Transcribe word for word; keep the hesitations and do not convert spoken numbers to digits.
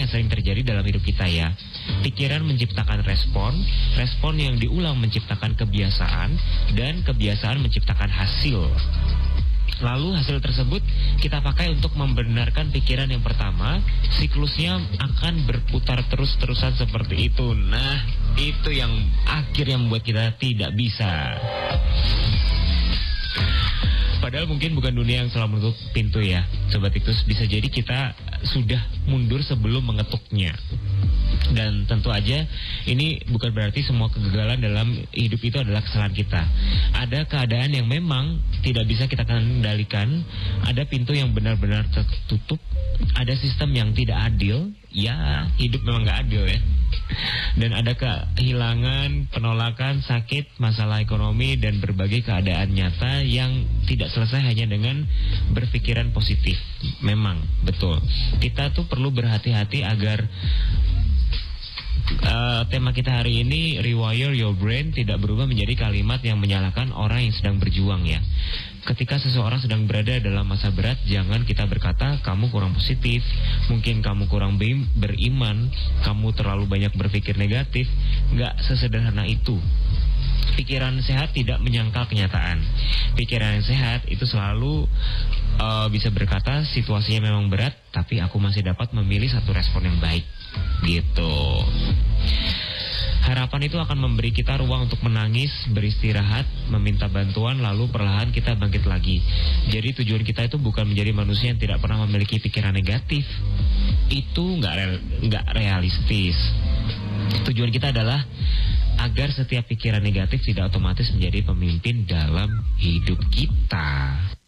yang sering terjadi dalam hidup kita ya. Pikiran menciptakan respon, respon yang diulang menciptakan kebiasaan, dan kebiasaan menciptakan hasil. Lalu hasil tersebut kita pakai untuk membenarkan pikiran yang pertama. Siklusnya akan berputar terus-terusan seperti itu. Nah, itu yang akhirnya membuat kita tidak bisa. Padahal mungkin bukan dunia yang selalu menutup pintu ya, Sobat Iktus. Bisa jadi kita sudah mundur sebelum mengetuknya. Dan tentu aja ini bukan berarti semua kegagalan dalam hidup itu adalah kesalahan kita. Ada keadaan yang memang tidak bisa kita kendalikan. Ada pintu yang benar-benar tertutup. Ada sistem yang tidak adil. Ya, hidup memang gak adil ya. Dan ada kehilangan, penolakan, sakit, masalah ekonomi, dan berbagai keadaan nyata yang tidak selesai hanya dengan berpikiran positif. Memang, betul. Kita tuh perlu berhati-hati agar Uh, tema kita hari ini, Rewire Your Brain, tidak berubah menjadi kalimat yang menyalahkan orang yang sedang berjuang ya. Ketika seseorang sedang berada dalam masa berat, jangan kita berkata kamu kurang positif, mungkin kamu kurang beriman, kamu terlalu banyak berpikir negatif. Nggak sesederhana itu. Pikiran sehat tidak menyangkal kenyataan. Pikiran yang sehat itu selalu uh, bisa berkata situasinya memang berat, tapi aku masih dapat memilih satu respon yang baik. Gitu. Harapan itu akan memberi kita ruang untuk menangis, beristirahat, meminta bantuan, lalu perlahan kita bangkit lagi. Jadi tujuan kita itu bukan menjadi manusia yang tidak pernah memiliki pikiran negatif. Itu nggak re- nggak realistis. Tujuan kita adalah agar setiap pikiran negatif tidak otomatis menjadi pemimpin dalam hidup kita.